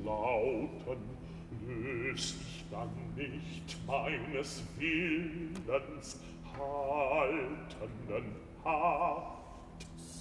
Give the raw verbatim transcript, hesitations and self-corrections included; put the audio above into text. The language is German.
lauten, lös ich dann nicht meines Willens haltenden Haft.